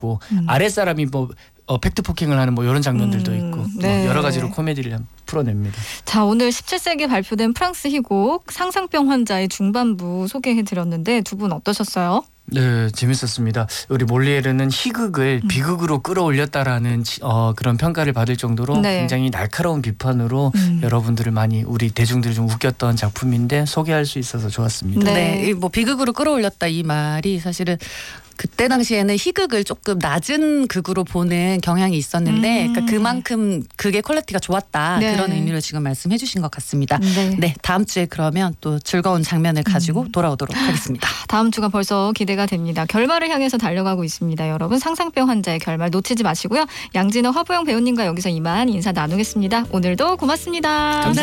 아랫사람이 뭐 팩트 폭행을 하는 뭐 이런 장면들도 있고 네. 뭐 여러 가지로 코미디를 풀어냅니다. 자, 오늘 17세기에 발표된 프랑스 희곡 상상병 환자의 중반부 소개해드렸는데 두 분 어떠셨어요? 네, 재밌었습니다. 우리 몰리에르는 희극을 비극으로 끌어올렸다라는 그런 평가를 받을 정도로 네. 굉장히 날카로운 비판으로 여러분들을 많이 우리 대중들을 좀 웃겼던 작품인데 소개할 수 있어서 좋았습니다. 네. 뭐 비극으로 끌어올렸다 이 말이 사실은 그때 당시에는 희극을 조금 낮은 극으로 보는 경향이 있었는데 그러니까 그만큼 그게 퀄리티가 좋았다. 네. 그런 의미로 지금 말씀해 주신 것 같습니다. 네. 네, 다음 주에 그러면 또 즐거운 장면을 가지고 돌아오도록 하겠습니다. 다음 주가 벌써 기대가 됩니다. 결말을 향해서 달려가고 있습니다. 여러분 상상병 환자의 결말 놓치지 마시고요. 양진호, 허부영 배우님과 여기서 이만 인사 나누겠습니다. 오늘도 고맙습니다. 감사합니다.